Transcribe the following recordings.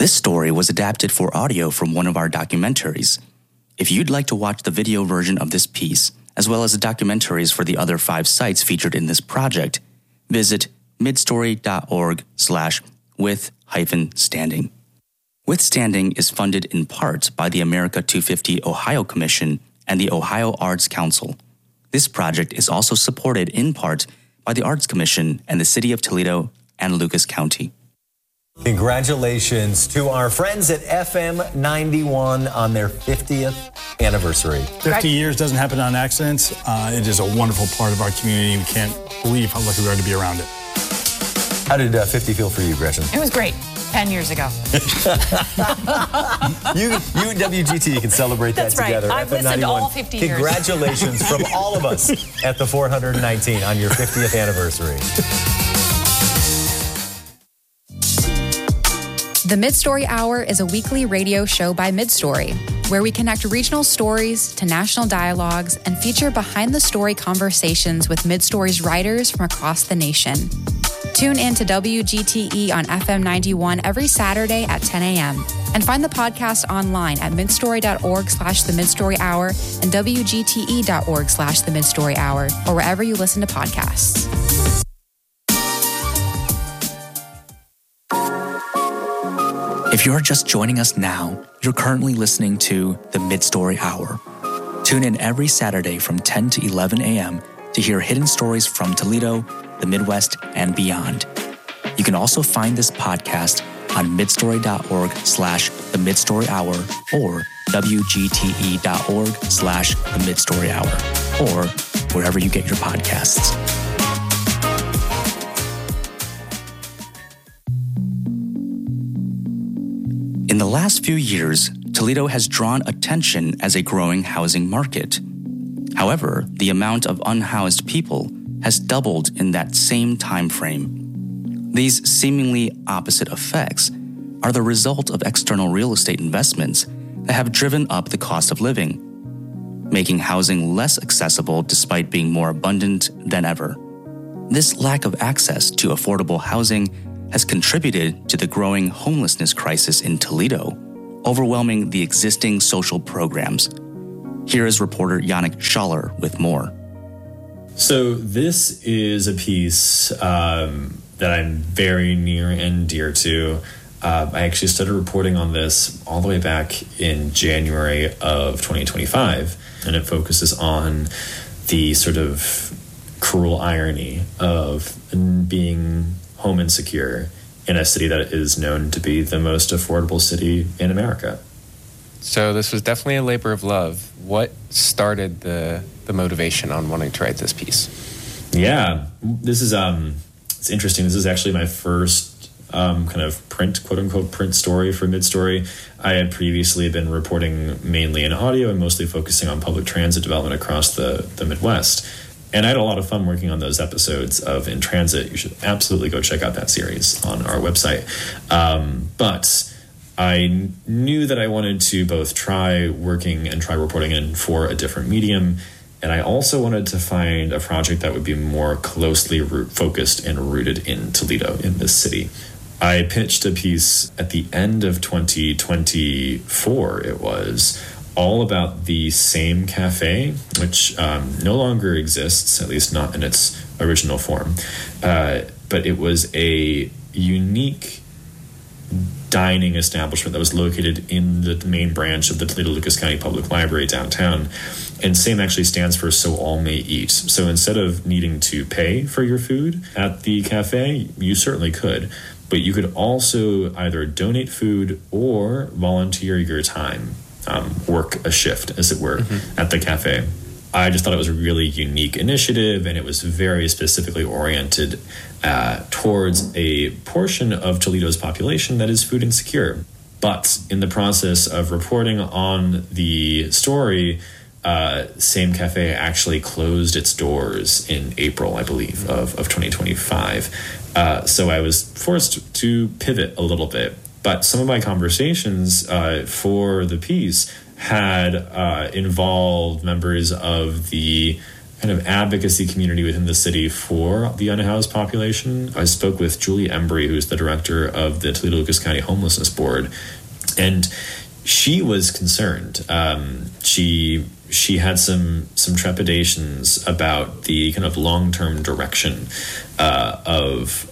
This story was adapted for audio from one of our documentaries. If you'd like to watch the video version of this piece, as well as the documentaries for the other 5 sites featured in this project, visit midstory.org/with-standing. Withstanding is funded in part by the America 250 Ohio Commission and the Ohio Arts Council. This project is also supported in part by the Arts Commission and the City of Toledo and Lucas County. Congratulations to our friends at FM 91 on their 50th anniversary. 50 years doesn't happen on accidents. It is a wonderful part of our community. We can't believe how lucky we are to be around it. How did 50 feel for you, Gretchen? It was great. 10 years ago. You and WGT can celebrate That's that together. Right. I've listened to all 50 years. Congratulations from all of us at the 419 on your 50th anniversary. The Midstory Hour is a weekly radio show by Midstory, where we connect regional stories to national dialogues and feature behind-the-story conversations with Midstory's writers from across the nation. Tune in to WGTE on FM 91 every Saturday at 10 a.m. and find the podcast online at midstory.org/The Midstory Hour and WGTE.org/The Midstory Hour, or wherever you listen to podcasts. If you're just joining us now, you're currently listening to the Midstory Hour. Tune in every Saturday from 10 to 11 a.m. to hear hidden stories from Toledo, the Midwest, and beyond. You can also find this podcast on midstory.org/The Midstory Hour or WGTE.org/The Midstory Hour, or wherever you get your podcasts. In the last few years, Toledo has drawn attention as a growing housing market. However, the amount of unhoused people has doubled in that same time frame. These seemingly opposite effects are the result of external real estate investments that have driven up the cost of living, making housing less accessible despite being more abundant than ever. This lack of access to affordable housing has contributed to the growing homelessness crisis in Toledo, overwhelming the existing social programs. Here is reporter Yannick Schaller with more. So this is a piece that I'm very near and dear to. I actually started reporting on this all the way back in January of 2025, and it focuses on the sort of cruel irony of being home insecure in a city that is known to be the most affordable city in America. So this was definitely a labor of love. What started the motivation on wanting to write this piece? Yeah, this is it's interesting. This is actually my first kind of print, quote unquote, print story for Midstory. I had previously been reporting mainly in audio and mostly focusing on public transit development across the Midwest. And I had a lot of fun working on those episodes of In Transit. You should absolutely go check out that series on our website. But I knew that I wanted to both try working and try reporting in for a different medium. And I also wanted to find a project that would be more closely focused and rooted in Toledo, in this city. I pitched a piece at the end of 2024, it was, all about the Same Cafe, which no longer exists, at least not in its original form. But it was a unique dining establishment that was located in the main branch of the Toledo Lucas County Public Library downtown. And SAME actually stands for So All May Eat. So instead of needing to pay for your food at the cafe, you certainly could. But you could also either donate food or volunteer your time, work a shift, as it were, at the cafe. I just thought it was a really unique initiative, and it was very specifically oriented towards a portion of Toledo's population that is food insecure. But in the process of reporting on the story, Same Cafe actually closed its doors in April, I believe, of 2025. So I was forced to pivot a little bit. But some of my conversations for the piece had involved members of the kind of advocacy community within the city for the unhoused population. I spoke with Julie Embry, who's the director of the Toledo-Lucas County Homelessness Board, and she was concerned. She had some trepidations about the kind of long-term direction of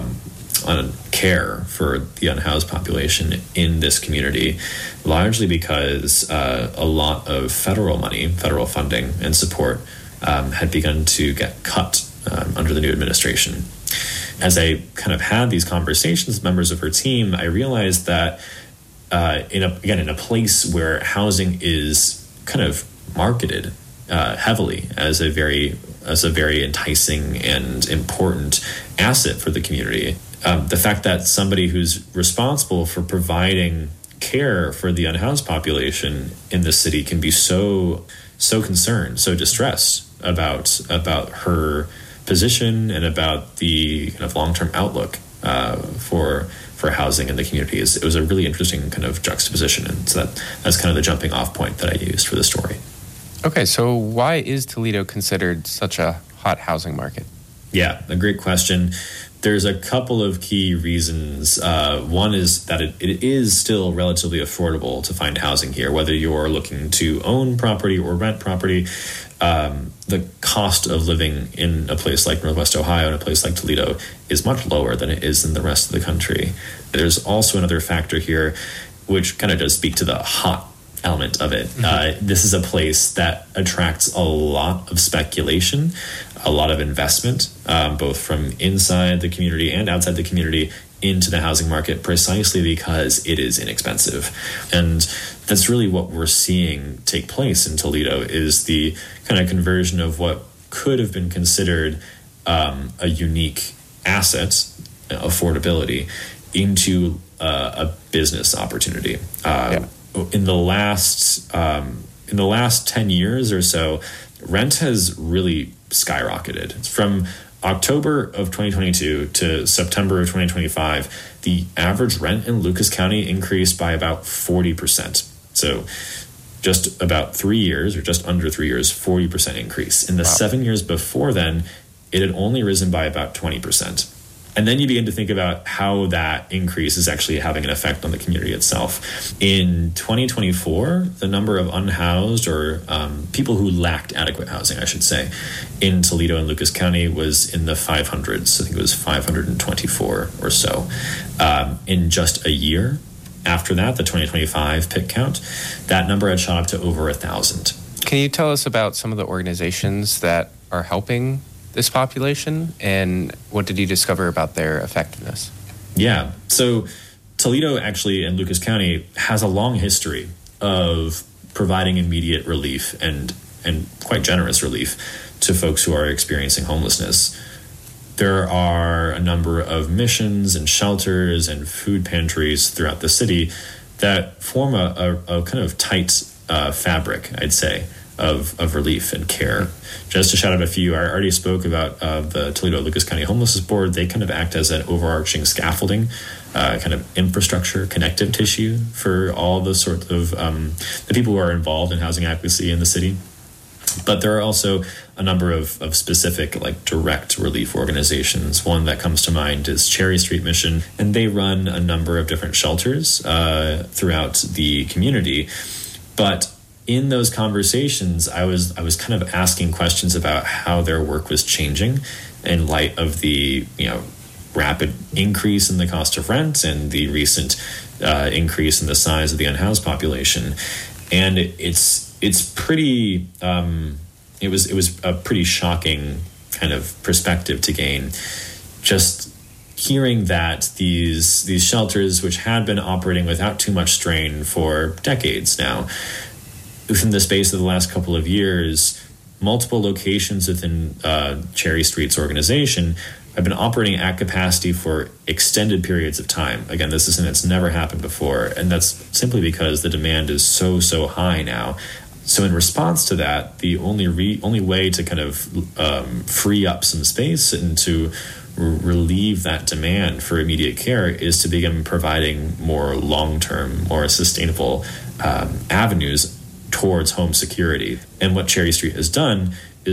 care for the unhoused population in this community, largely because a lot of federal money, federal funding and support had begun to get cut under the new administration. As I kind of had these conversations with members of her team, I realized that in a place where housing is kind of marketed heavily as a very enticing and important asset for the community, the fact that somebody who's responsible for providing care for the unhoused population in the city can be so concerned, so distressed about her position and about the kind of long-term outlook for housing in the community. It was a really interesting kind of juxtaposition, and so that's kind of the jumping off point that I used for the story. Okay, so why is Toledo considered such a hot housing market? Yeah, a great question. There's a couple of key reasons. One is that it is still relatively affordable to find housing here, whether you're looking to own property or rent property. The cost of living in a place like Northwest Ohio and a place like Toledo is much lower than it is in the rest of the country. There's also another factor here, which kind of does speak to the hot element of it. Mm-hmm. This is a place that attracts a lot of speculation, a lot of investment, both from inside the community and outside the community into the housing market, precisely because it is inexpensive. And that's really what we're seeing take place in Toledo, is the kind of conversion of what could have been considered a unique asset, affordability, into a business opportunity. In the last 10 years or so, rent has really skyrocketed. From October of 2022 to September of 2025, the average rent in Lucas County increased by about 40%. So just about 3 years, or just under 3 years, 40% increase. In the 7 years before then, it had only risen by about 20%. And then you begin to think about how that increase is actually having an effect on the community itself. In 2024, the number of unhoused, or people who lacked adequate housing, I should say, in Toledo and Lucas County was in the 500s. I think it was 524 or so. In just a year after that, the 2025 PIC count, that number had shot up to over 1,000. Can you tell us about some of the organizations that are helping this population, and what did you discover about their effectiveness? Yeah, so Toledo actually, and Lucas County, has a long history of providing immediate relief and quite generous relief to folks who are experiencing homelessness. There are a number of missions and shelters and food pantries throughout the city that form a kind of tight fabric, I'd say, of relief and care. Just to shout out a few, I already spoke about the Toledo-Lucas County Homelessness Board. They kind of act as an overarching scaffolding, kind of infrastructure, connective tissue for all the sort of the people who are involved in housing advocacy in the city. But there are also a number of specific, like, direct relief organizations. One that comes to mind is Cherry Street Mission, and they run a number of different shelters throughout the community. But in those conversations, I was kind of asking questions about how their work was changing in light of the rapid increase in the cost of rent and the recent increase in the size of the unhoused population. And it's pretty it was a pretty shocking kind of perspective to gain, just hearing that these shelters, which had been operating without too much strain for decades now, within the space of the last couple of years, multiple locations within Cherry Street's organization have been operating at capacity for extended periods of time. Again, this is something that's never happened before, and that's simply because the demand is so high now. So in response to that, the only way to kind of free up some space and to relieve that demand for immediate care is to begin providing more long-term, more sustainable avenues towards home security. And what Cherry Street has done is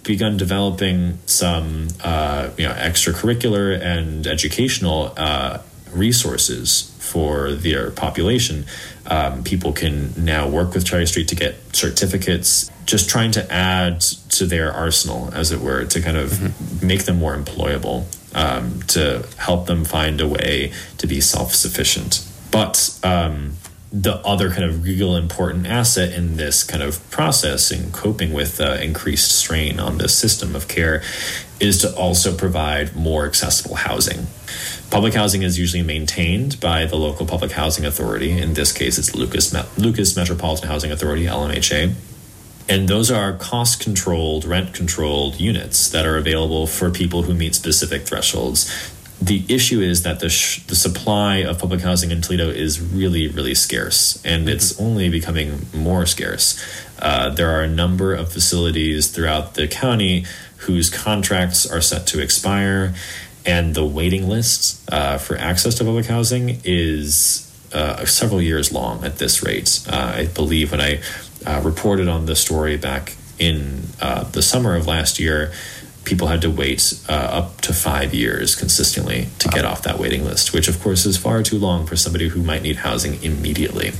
begun developing some extracurricular and educational resources for their population. People can now work with Cherry Street to get certificates, just trying to add to their arsenal, as it were, to kind of make them more employable, to help them find a way to be self-sufficient. But the other kind of real important asset in this kind of process in coping with increased strain on this system of care is to also provide more accessible housing. Public housing is usually maintained by the local public housing authority. In this case, it's Lucas Metropolitan Housing Authority, LMHA. And those are cost-controlled, rent-controlled units that are available for people who meet specific thresholds. The issue is that the supply of public housing in Toledo is really, really scarce, and it's only becoming more scarce. There are a number of facilities throughout the county whose contracts are set to expire, and the waiting list for access to public housing is several years long at this rate. I believe when I reported on the story back in the summer of last year, people had to wait up to 5 years consistently to get off that waiting list, which of course is far too long for somebody who might need housing immediately.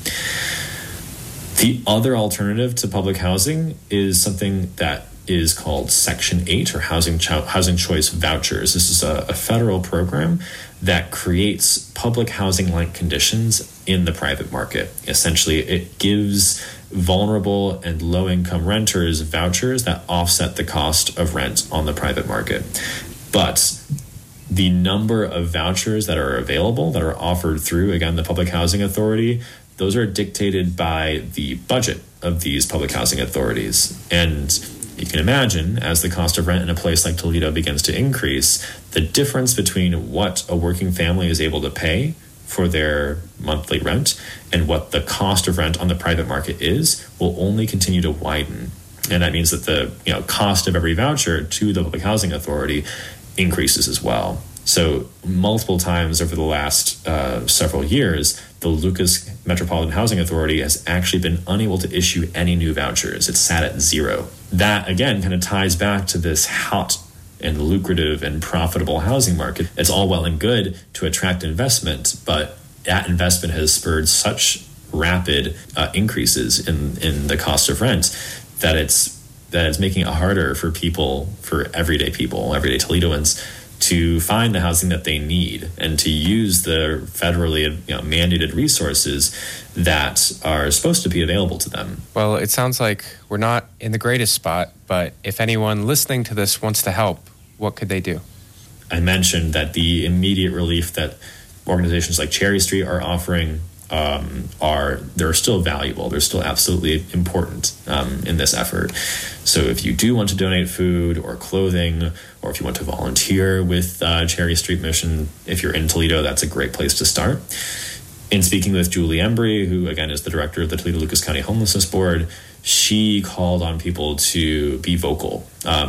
The other alternative to public housing is something that is called Section 8 or Housing Choice Vouchers. This is a federal program that creates public housing-like conditions in the private market. Essentially, it gives vulnerable and low-income renters vouchers that offset the cost of rent on the private market. But the number of vouchers that are available, that are offered through, again, the Public Housing Authority, those are dictated by the budget of these public housing authorities. And you can imagine, as the cost of rent in a place like Toledo begins to increase, the difference between what a working family is able to pay for their monthly rent and what the cost of rent on the private market is will only continue to widen. And that means that the cost of every voucher to the Public Housing Authority increases as well. So multiple times over the last several years, the Lucas Metropolitan Housing Authority has actually been unable to issue any new vouchers. It's sat at zero. That, again, kind of ties back to this hot and lucrative and profitable housing market. It's all well and good to attract investment, but that investment has spurred such rapid increases in the cost of rent that it's making it harder for everyday Toledoans to find the housing that they need and to use the federally mandated resources that are supposed to be available to them. Well, it sounds like we're not in the greatest spot, but if anyone listening to this wants to help, what could they do? I mentioned that the immediate relief that organizations like Cherry Street are offering they're still valuable. They're still absolutely important in this effort. So if you do want to donate food or clothing, or if you want to volunteer with Cherry Street Mission, if you're in Toledo, that's a great place to start. In speaking with Julie Embry, who again is the director of the Toledo-Lucas County Homelessness Board, she called on people to be vocal,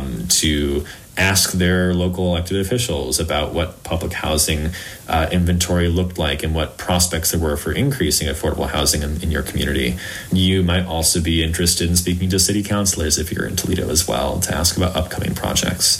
to ask their local elected officials about what public housing inventory looked like and what prospects there were for increasing affordable housing in your community. You might also be interested in speaking to city councilors if you're in Toledo as well, to ask about upcoming projects.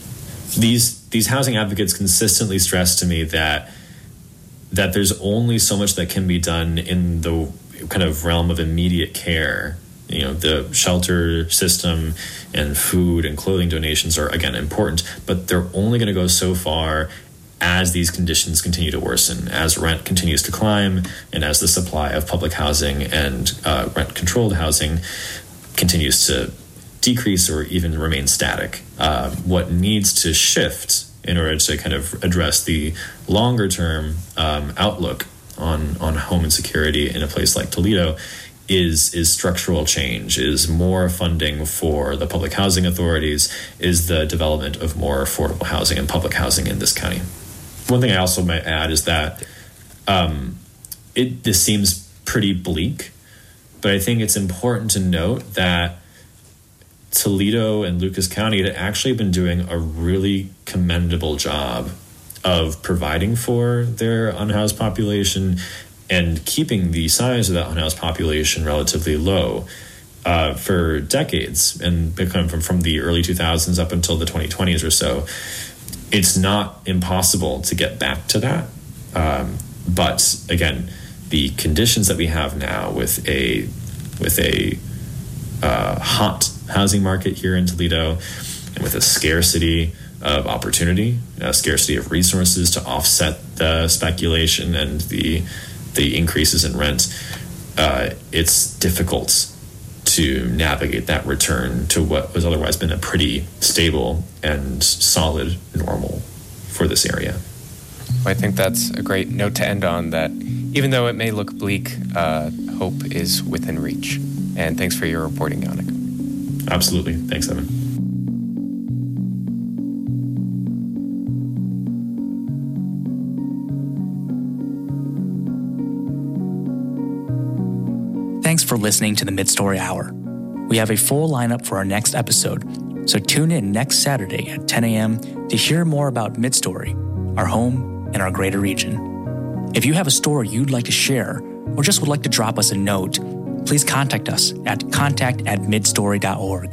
These housing advocates consistently stress to me that there's only so much that can be done in the kind of realm of immediate care. The shelter system and food and clothing donations are, again, important, but they're only going to go so far as these conditions continue to worsen, as rent continues to climb, and as the supply of public housing and rent-controlled housing continues to decrease or even remain static. What needs to shift in order to kind of address the longer-term outlook on home insecurity in a place like Toledo is structural change, is more funding for the public housing authorities, is the development of more affordable housing and public housing in this county. One thing I also might add is that this seems pretty bleak, but I think it's important to note that Toledo and Lucas County had actually been doing a really commendable job of providing for their unhoused population and keeping the size of that unhoused population relatively low. for decades, and from the early 2000s up until the 2020s or so. It's not impossible to get back to that. But again, the conditions that we have now with a hot housing market here in Toledo, and with a scarcity of opportunity, a scarcity of resources to offset the speculation and the increases in rent, it's difficult to navigate that return to what was otherwise been a pretty stable and solid normal for this area. Well, I think that's a great note to end on, that even though it may look bleak, hope is within reach. And thanks for your reporting, Yannick. Absolutely. Thanks, Evan. Thanks for listening to the Mid-Story Hour. We have a full lineup for our next episode, so tune in next Saturday at 10 a.m. to hear more about Mid-Story, our home and our greater region. If you have a story you'd like to share, or just would like to drop us a note, please contact us at contact@midstory.org.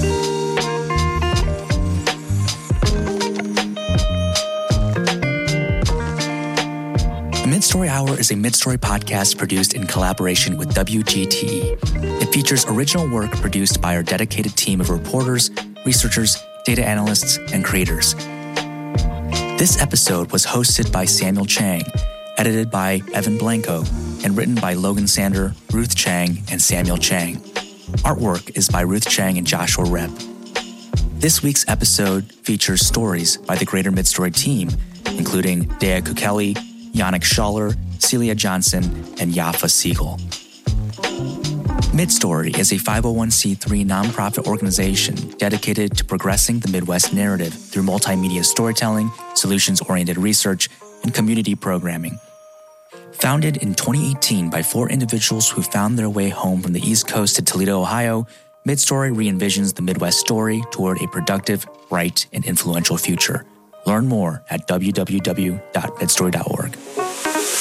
The Mid-Story Hour is a Mid-Story podcast produced in collaboration with WGTE. It features original work produced by our dedicated team of reporters, researchers, data analysts, and creators. This episode was hosted by Samuel Chang, edited by Evan Blanco, and written by Logan Sander, Ruth Chang, and Samuel Chang. Artwork is by Ruth Chang and Joshua Rep. This week's episode features stories by the Greater Mid-Story team, including Dea Kukeli, Yannick Schaller, Celia Johnson, and Yafa Siegel. Mid-Story is a 501c3 nonprofit organization dedicated to progressing the Midwest narrative through multimedia storytelling, solutions-oriented research, and community programming. Founded in 2018 by 4 individuals who found their way home from the East Coast to Toledo, Ohio, Mid-Story re-envisions the Midwest story toward a productive, bright, and influential future. Learn more at www.midstory.org.